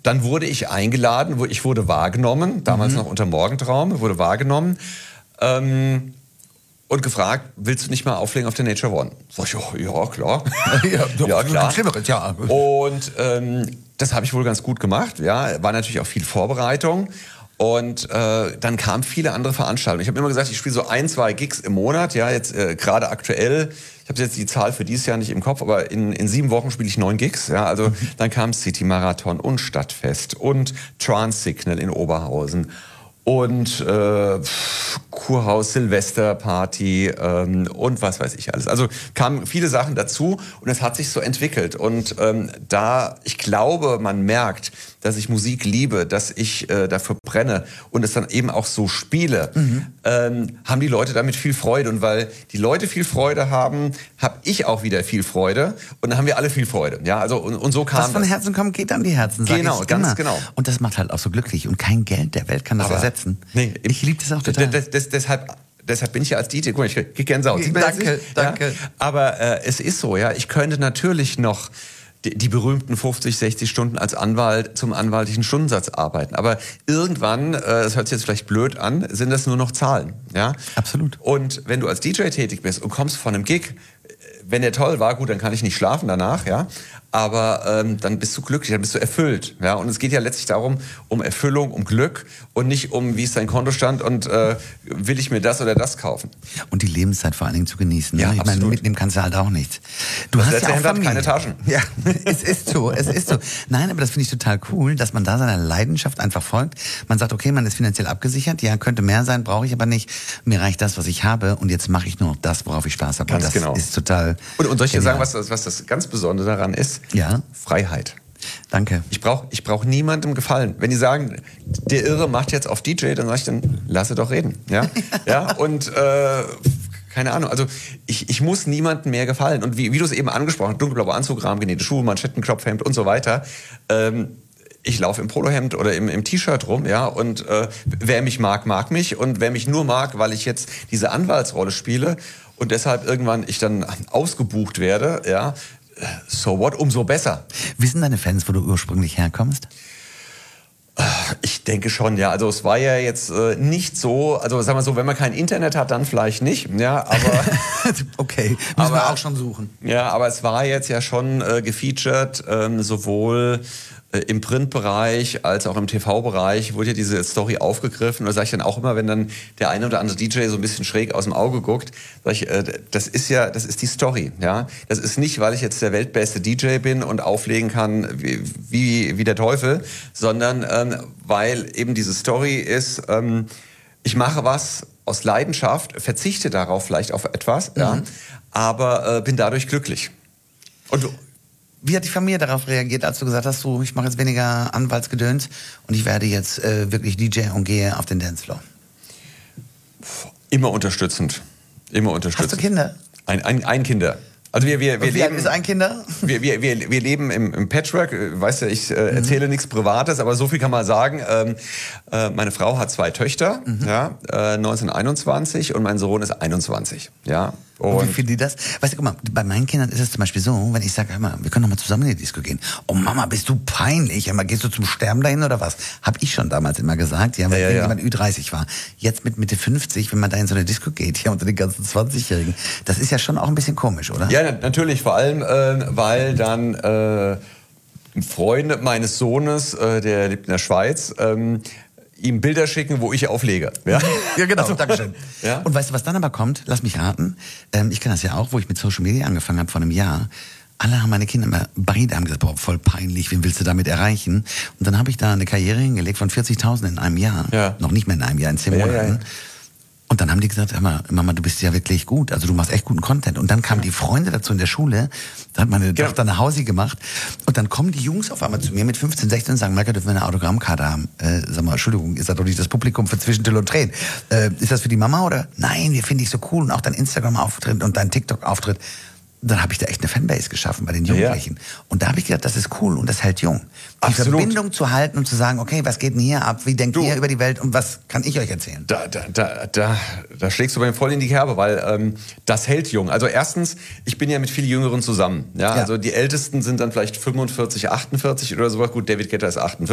dann wurde ich eingeladen, ich wurde wahrgenommen, damals noch unter Morgentraum, wurde wahrgenommen und gefragt, willst du nicht mal auflegen auf der Nature One? Sag ich, ja, klar. Ja, klar. Ja. Und das habe ich wohl ganz gut gemacht. Ja, war natürlich auch viel Vorbereitung. Und dann kamen viele andere Veranstaltungen. Ich habe immer gesagt, ich spiele so 1, 2 Gigs im Monat. Ja, jetzt gerade aktuell. Ich habe jetzt die Zahl für dieses Jahr nicht im Kopf, aber in 7 Wochen spiele ich 9 Gigs. Ja, also dann kam City Marathon und Stadtfest und Trance Signal in Oberhausen und Kurhaus Silvesterparty und was weiß ich alles. Also kamen viele Sachen dazu und es hat sich so entwickelt. Und ich glaube, man merkt, dass ich Musik liebe, dass ich dafür brenne und es dann eben auch so spiele, haben die Leute damit viel Freude. Und weil die Leute viel Freude haben, habe ich auch wieder viel Freude und dann haben wir alle viel Freude. Ja, also und so kam was von Herzen kommt, geht an die Herzen. Genau, ganz genau. Und das macht halt auch so glücklich und kein Geld der Welt kann das ersetzen. Nee, ich liebe das auch total. Deshalb bin ich ja als DJ, guck mal, ich krieg Gänsehaut. Danke. Ja? Aber es ist so, ja, ich könnte natürlich noch die berühmten 50, 60 Stunden als Anwalt zum anwaltlichen Stundensatz arbeiten. Aber irgendwann, das hört sich jetzt vielleicht blöd an, sind das nur noch Zahlen. Ja? Absolut. Und wenn du als DJ tätig bist und kommst von einem Gig, wenn der toll war, gut, dann kann ich nicht schlafen danach, ja. Aber dann bist du glücklich, dann bist du erfüllt. Ja? Und es geht ja letztlich darum, um Erfüllung, um Glück und nicht um, wie ist dein Kontostand und will ich mir das oder das kaufen. Und die Lebenszeit vor allen Dingen zu genießen. Ja, ne? Ich meine, mitnehmen kannst du halt auch nichts. Du das hast letzte ja auch Hemd hat Familie. keine Taschen. Ja, es ist so. Nein, aber das finde ich total cool, dass man da seiner Leidenschaft einfach folgt. Man sagt, okay, man ist finanziell abgesichert, ja, könnte mehr sein, brauche ich aber nicht. Mir reicht das, was ich habe und jetzt mache ich nur noch das, worauf ich Spaß habe. Ganz und das genau. ist total Und soll ich dir genial. sagen, was das ganz Besondere daran ist? Ja. Freiheit. Danke. Ich brauch niemandem gefallen. Wenn die sagen, der Irre macht jetzt auf DJ, dann sag ich, dann lasse doch reden. Ja, ja. Und keine Ahnung. Also ich muss niemandem mehr gefallen. Und wie du es eben angesprochen hast, dunkelblauer Anzug, rahmgenähte Schuhe, Manschettenknopfhemd und so weiter. Ich laufe im Polohemd oder im T-Shirt rum, ja. Und wer mich mag, mag mich. Und wer mich nur mag, weil ich jetzt diese Anwaltsrolle spiele und deshalb irgendwann ich dann ausgebucht werde, ja. So what, umso besser. Wissen deine Fans, wo du ursprünglich herkommst? Ich denke schon, ja. Also es war ja jetzt nicht so, also sagen wir so, wenn man kein Internet hat, dann vielleicht nicht, ja, aber okay, müssen wir auch schon suchen. Ja, aber es war jetzt ja schon gefeatured, sowohl im Printbereich als auch im TV-Bereich wurde ja diese Story aufgegriffen. Und da sage ich dann auch immer, wenn dann der eine oder andere DJ so ein bisschen schräg aus dem Auge guckt, sage ich, das ist die Story. Ja? Das ist nicht, weil ich jetzt der weltbeste DJ bin und auflegen kann wie der Teufel, sondern weil eben diese Story ist, ich mache was aus Leidenschaft, verzichte darauf vielleicht auf etwas, ja, aber bin dadurch glücklich. Und wie hat die Familie darauf reagiert, als du gesagt hast, so, ich mache jetzt weniger Anwaltsgedöns und ich werde jetzt wirklich DJ und gehe auf den Dancefloor? Immer unterstützend. Immer unterstützend. Hast du Kinder? Ein Kinder. Also wir leben, ist ein Kinder? Wir leben im Patchwork. Weißt du, ich erzähle nichts Privates, aber so viel kann man sagen. Meine Frau hat 2 Töchter, 1921 und mein Sohn ist 21. Ja. Und wie finden die das? Weißt du, guck mal, bei meinen Kindern ist es zum Beispiel so, wenn ich sage, hör mal, wir können doch mal zusammen in die Disco gehen. Oh Mama, bist du peinlich? Hör mal, gehst du zum Sterben dahin oder was? Hab ich schon damals immer gesagt, ja, weil jemand Ü30 war. Jetzt mit Mitte 50, wenn man da in so eine Disco geht, hier unter den ganzen 20-Jährigen, das ist ja schon auch ein bisschen komisch, oder? Ja, natürlich, vor allem, weil dann Freunde meines Sohnes, der lebt in der Schweiz, ihm Bilder schicken, wo ich auflege. Ja, ja genau, Dankeschön. Ja? Und weißt du, was dann aber kommt? Lass mich raten. Ich kenne das ja auch, wo ich mit Social Media angefangen habe vor einem Jahr. Alle haben meine Kinder immer, beide haben gesagt, boah, voll peinlich, wen willst du damit erreichen? Und dann habe ich da eine Karriere hingelegt von 40.000 in einem Jahr. Ja. Noch nicht mehr in einem Jahr, in 10 Monaten. Ja. Und dann haben die gesagt, hör mal, Mama, du bist ja wirklich gut, also du machst echt guten Content. Und dann kamen die Freunde dazu in der Schule, da hat meine Tochter eine Hausi gemacht. Und dann kommen die Jungs auf einmal zu mir mit 15, 16 und sagen, Maika, dürfen wir eine Autogrammkarte haben? Sag mal, Entschuldigung, ist das doch nicht das Publikum für Zwischentill und Tränen? Ist das für die Mama oder? Nein, wir finden dich so cool und auch dein Instagram-Auftritt und dein TikTok-Auftritt. Dann habe ich da echt eine Fanbase geschaffen bei den Jugendlichen. Ja. Und da habe ich gedacht, das ist cool und das hält jung. Die Verbindung zu halten und zu sagen, okay, was geht denn hier ab? Wie denkt ihr über die Welt und was kann ich euch erzählen? Da schlägst du bei mir voll in die Kerbe, weil das hält jung. Also erstens, ich bin ja mit viel Jüngeren zusammen. Ja? Also die Ältesten sind dann vielleicht 45, 48 oder sowas. Gut, David Guetta ist 48.